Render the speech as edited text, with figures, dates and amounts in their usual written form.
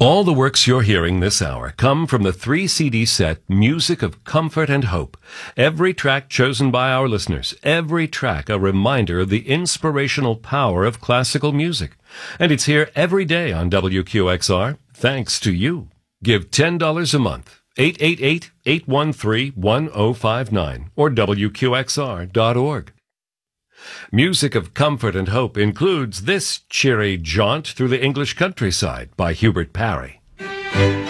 All the works you're hearing this hour come from the 3-CD set Music of Comfort and Hope. Every track chosen by our listeners, every track a reminder of the inspirational power of classical music. And it's here every day on WQXR, thanks to you. Give $10 a month, 888-813-1059, or WQXR.org. Music of Comfort and Hope includes this cheery jaunt through the English countryside by Hubert Parry.